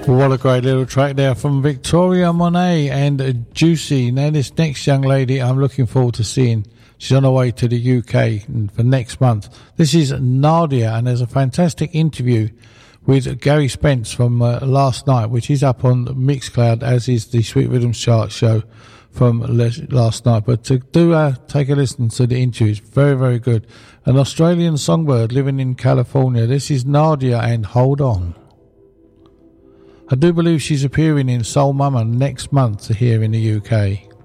What a great little track there from Victoria Monet and Juicy. Now this next young lady I'm looking forward to seeing. She's on her way to the UK for next month. This is Nadia, and there's a fantastic interview with Gary Spence from last night, which is up on Mixcloud, as is the Sweet Rhythms Chart show from last night. But to take a listen to the interview, it's very, very good. An Australian songbird living in California. This is Nadia and Hold On. I do believe she's appearing in Soul Mama next month here in the UK.